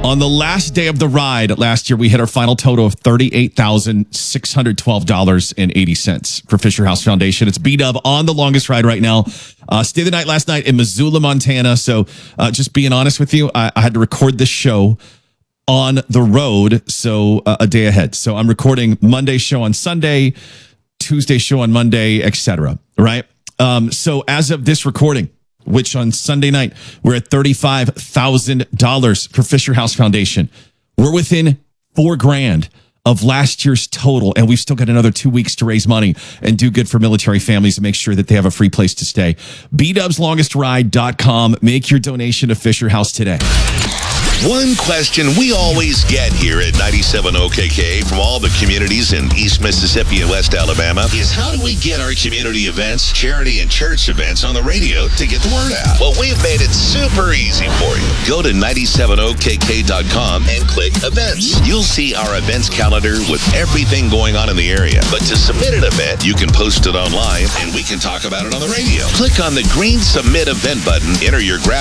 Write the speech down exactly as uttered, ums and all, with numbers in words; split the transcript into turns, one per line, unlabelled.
On the last day of the ride last year, we hit our final total of thirty-eight thousand six hundred twelve dollars and eighty cents for Fisher House Foundation. It's B-Dub on the longest ride right now. Uh, stayed the night last night in Missoula, Montana. So uh, just being honest with you, I, I had to record this show on the road, so uh, a day ahead. So I'm recording Monday show on Sunday, Tuesday show on Monday, et cetera. Right? Um, so as of this recording, which on Sunday night, we're at thirty-five thousand dollars for Fisher House Foundation. We're within four grand of last year's total, and we've still got another two weeks to raise money and do good for military families and make sure that they have a free place to stay. B dubs longest ride dot com. Make your donation to Fisher House today.
One question we always get here at ninety-seven O K K from all the communities in East Mississippi and West Alabama is how do we get our community events, charity and church events on the radio to get the word out? Well, we've made it super easy for you. Go to ninety-seven O K K dot com and click events. You'll see our events calendar with everything going on in the area. But to submit an event, you can post it online and we can talk about it on the radio. Click on the green submit event button, enter your graphic